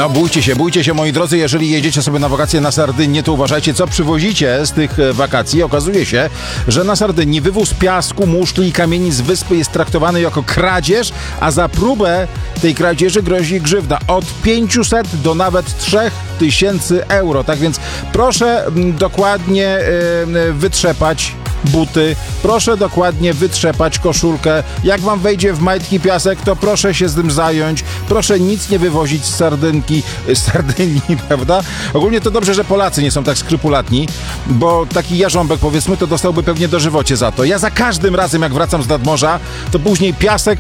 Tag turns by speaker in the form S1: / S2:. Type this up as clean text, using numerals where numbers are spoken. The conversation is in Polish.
S1: No bójcie się moi drodzy, jeżeli jedziecie sobie na wakacje na Sardynię, to uważajcie, co przywozicie z tych wakacji. Okazuje się, że na Sardynii wywóz piasku, muszli i kamieni z wyspy jest traktowany jako kradzież, a za próbę tej kradzieży grozi grzywna od 500 do nawet 3000 euro. Tak więc proszę dokładnie wytrzepać buty, proszę dokładnie wytrzepać koszulkę. Jak wam wejdzie w majtki piasek, to proszę się z tym zająć. Proszę nic nie wywozić z Sardynii, prawda? Ogólnie to dobrze, że Polacy nie są tak skrupulatni, bo taki jarząbek, powiedzmy, to dostałby pewnie dożywocie za to. Ja za każdym razem, jak wracam z nadmorza, to później piasek